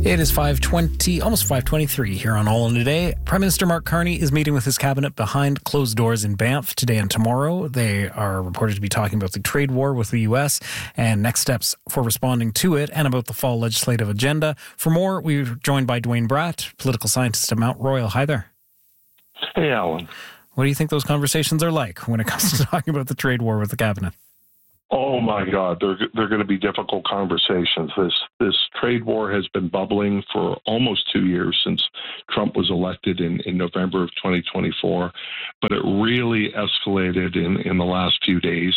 It is 5:20, almost 5:23 here on All In Today. Prime Minister Mark Carney is meeting with his cabinet behind closed doors in Banff today and tomorrow. They are reported to be talking about the trade war with the U.S. and next steps for responding to it, and about the fall legislative agenda. For more, we're joined by Dwayne Bratt, political scientist at Mount Royal. Hi there. Hey, Alan. What do you think those conversations are like when it comes to talking about the trade war with the cabinet? Oh my God, they're going to be difficult conversations. This trade war has been bubbling for almost 2 years since Trump was elected in November of 2024, but it really escalated in the last few days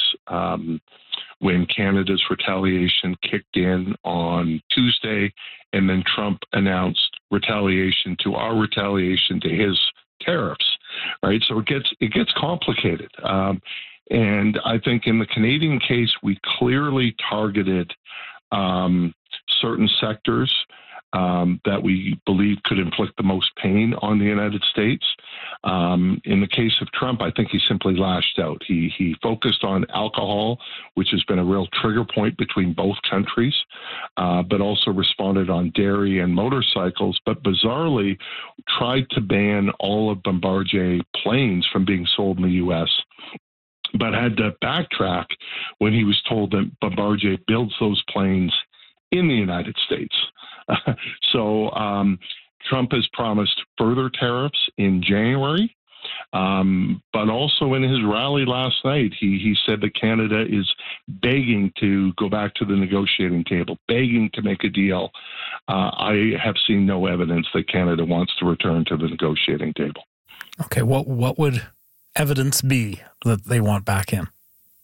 when Canada's retaliation kicked in on Tuesday, and then Trump announced retaliation to our retaliation to his tariffs. Right, so it gets complicated. And I think in the Canadian case, we clearly targeted certain sectors that we believe could inflict the most pain on the United States. In the case of Trump, I think he simply lashed out. He focused on alcohol, which has been a real trigger point between both countries, but also responded on dairy and motorcycles, but bizarrely tried to ban all of Bombardier planes from being sold in the U.S., but had to backtrack when he was told that Bombardier builds those planes in the United States. So Trump has promised further tariffs in January, but also in his rally last night, he said that Canada is begging to go back to the negotiating table, begging to make a deal. I have seen no evidence that Canada wants to return to the negotiating table. Okay, what would evidence be that they want back in?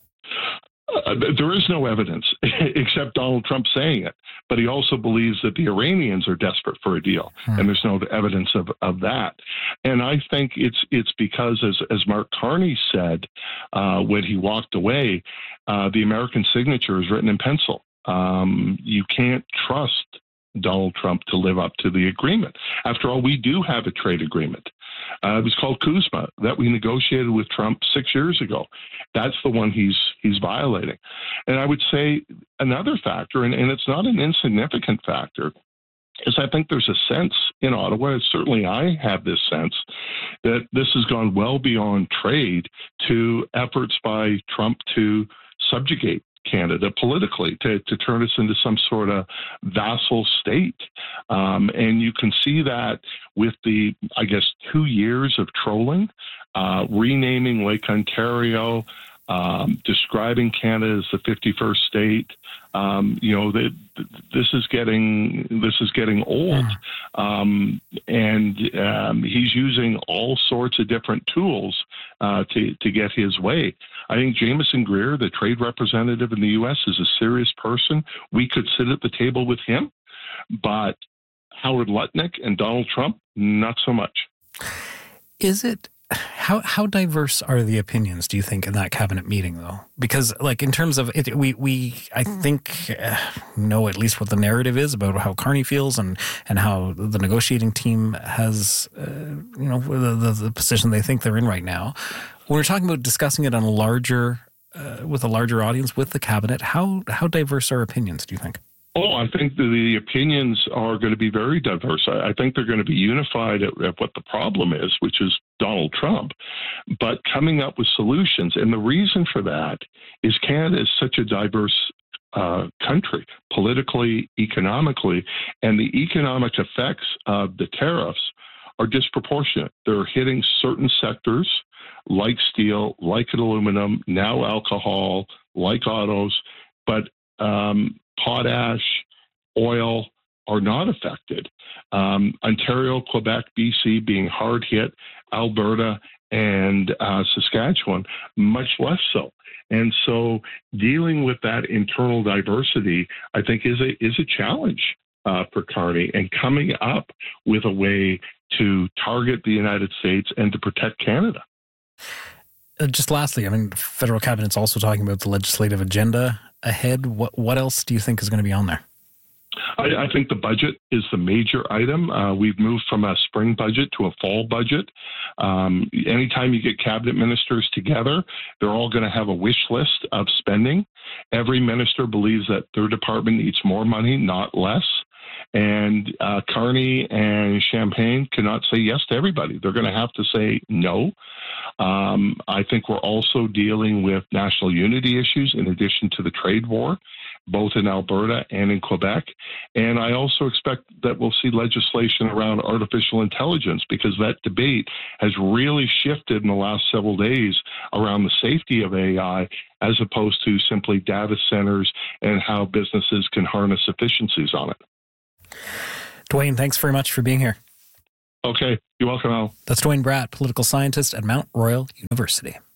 There is no evidence except Donald Trump saying it, but he also believes that the Iranians are desperate for a deal, and there's no evidence of that. And I think it's because, as Mark Carney said when he walked away, the American signature is written in pencil. You can't trust Donald Trump to live up to the agreement. After all, we do have a trade agreement. It was called CUSMA that we negotiated with Trump 6 years ago. That's the one he's violating. And I would say another factor, and it's not an insignificant factor, is I think there's a sense in Ottawa, certainly I have this sense, that this has gone well beyond trade to efforts by Trump to subjugate Canada politically, to turn us into some sort of vassal state. And you can see that with the, 2 years of trolling, renaming Lake Ontario, describing Canada as the 51st state. This is getting old, and he's using all sorts of different tools to get his way. I think Jameson Greer, the trade representative in the U.S., is a serious person. We could sit at the table with him, but Howard Lutnick and Donald Trump, not so much. Is it? How diverse are the opinions, do you think, in that cabinet meeting, though? Because, in terms of it, I think know at least what the narrative is about how Carney feels and how the negotiating team has, the position they think they're in right now. When we're talking about discussing it on a larger, with a larger audience, with the cabinet, how diverse are opinions, do you think? Oh, I think the opinions are going to be very diverse. I think they're going to be unified at what the problem is, which is Donald Trump, but coming up with solutions. And the reason for that is Canada is such a diverse country, politically, economically, and the economic effects of the tariffs are disproportionate. They're hitting certain sectors like steel, like aluminum, now alcohol, like autos, but potash, oil are not affected. Ontario, Quebec, BC being hard hit, Alberta and Saskatchewan much less so. And so dealing with that internal diversity, I think, is a challenge for Carney, and coming up with a way to target the United States and to protect Canada. Just lastly, federal cabinet's also talking about the legislative agenda ahead. What else do you think is going to be on there? I think the budget is the major item. We've moved from a spring budget to a fall budget. Anytime you get cabinet ministers together, they're all going to have a wish list of spending. Every minister believes that their department needs more money, not less. And Carney and Champagne cannot say yes to everybody. They're going to have to say no. I think we're also dealing with national unity issues in addition to the trade war, both in Alberta and in Quebec. And I also expect that we'll see legislation around artificial intelligence, because that debate has really shifted in the last several days around the safety of AI as opposed to simply data centers and how businesses can harness efficiencies on it. Dwayne, thanks very much for being here. Okay, you're welcome, Al. That's Dwayne Bratt, political scientist at Mount Royal University.